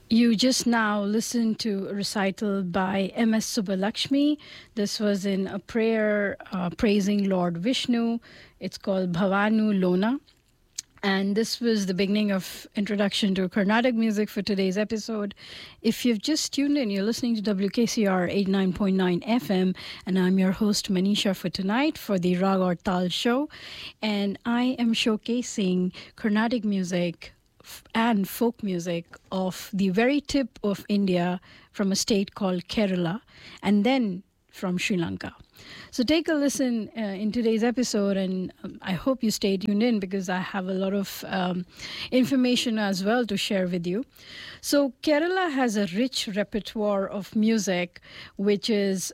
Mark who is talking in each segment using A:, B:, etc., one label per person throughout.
A: You just now listened to a recital by M.S. Subbalakshmi. This was in a prayer praising Lord Vishnu. It's called Bhavanu Lona. And this was the beginning of introduction to Carnatic music for today's episode. If you've just tuned in, you're listening to WKCR 89.9 FM, and I'm your host Manisha for tonight for the Rag Aur Tal show. And I am showcasing Carnatic music and folk music of the very tip of India from a state called Kerala, and then from Sri Lanka. So take a listen in today's episode, and I hope you stay tuned in because I have a lot of information as well to share with you. So Kerala has a rich repertoire of music, which is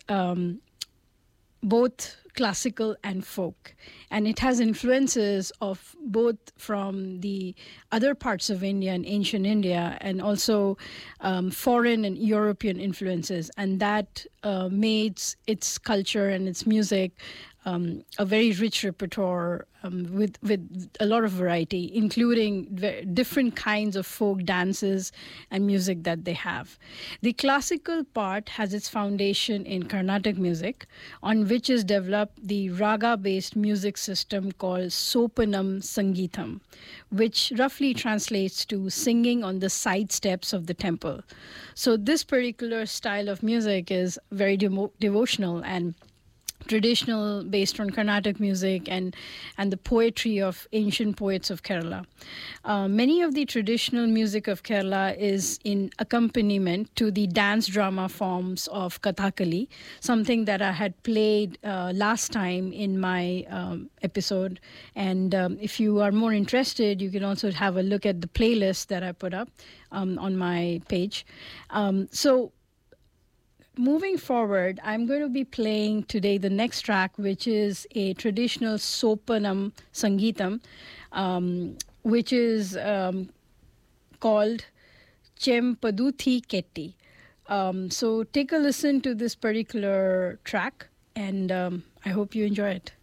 A: both classical and folk, and it has influences of both from the other parts of India and ancient India, and also foreign and European influences, and that made its culture and its music a very rich repertoire with a lot of variety, including different kinds of folk dances and music that they have. The classical part has its foundation in Carnatic music, on which is developed the raga-based music system called Sopanam Sangeetam, which roughly translates to singing on the side steps of the temple. So this particular style of music is very devotional and traditional, based on Carnatic music and the poetry of ancient poets of Kerala. Many of the traditional music of Kerala is in accompaniment to the dance drama forms of Kathakali, something that I had played last time in my episode. And if you are more interested, you can also have a look at the playlist that I put up on my page. So moving forward, I'm going to be playing today the next track, which is a traditional Sopanam Sangeetam, which is called Chempaduthi Ketti. So take a listen to this particular track, and I hope you enjoy it.